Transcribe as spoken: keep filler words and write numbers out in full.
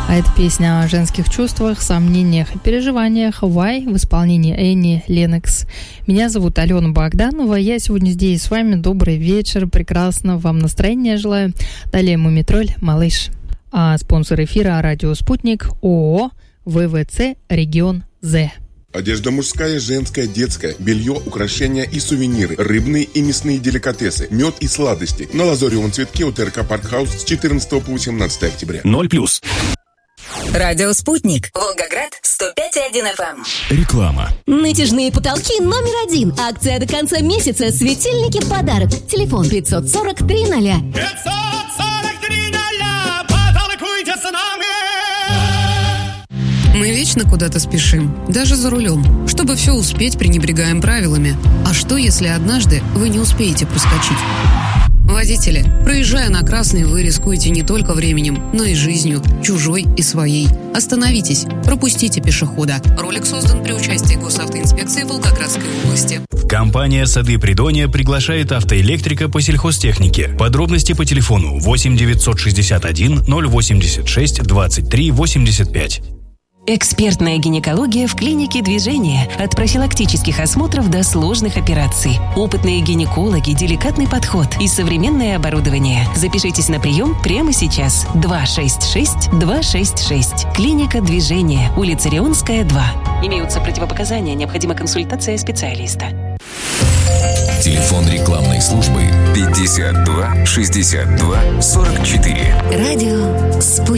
А это песня о женских чувствах, сомнениях и переживаниях «Why» в исполнении Энни Ленокс. Меня зовут Алена Богданова. Я сегодня здесь с вами. Добрый вечер. Прекрасно. Вам настроения желаю. Далее Мумитроль, малыш. А спонсор эфира «Радио Спутник» ООО ВВЦ «Регион З». Одежда мужская, женская, детская, белье, украшения и сувениры, рыбные и мясные деликатесы, мед и сладости. На Лазоревом цветке у ТРК Паркхаус с четырнадцатого по восемнадцатое октября. Ноль плюс. Радио «Спутник», Волгоград, сто пять и один эф эм. Реклама. Натяжные потолки номер один. Акция до конца месяца. Светильники в подарок. Телефон пятьсот сорок три ноля. пятьсот сорок три ноля. Потолкуйте с нами. Мы вечно куда-то спешим, даже за рулем. Чтобы все успеть, пренебрегаем правилами. А что, если однажды вы не успеете проскочить? Водители, проезжая на красный, вы рискуете не только временем, но и жизнью, чужой и своей. Остановитесь, пропустите пешехода. Ролик создан при участии Госавтоинспекции Волгоградской области. Компания «Сады Придонья» приглашает автоэлектрика по сельхозтехнике. Подробности по телефону восемь девятьсот шестьдесят один ноль восемьдесят шесть двадцать три восемьдесят пять. Экспертная гинекология в клинике «Движение». От профилактических осмотров до сложных операций. Опытные гинекологи, деликатный подход и современное оборудование. Запишитесь на прием прямо сейчас. два шесть шесть два шесть шесть. Клиника «Движение». Улица Рионская, два. Имеются противопоказания. Необходима консультация специалиста. Телефон рекламной службы пятьдесят два шестьдесят два сорок четыре. Радио «Спутник».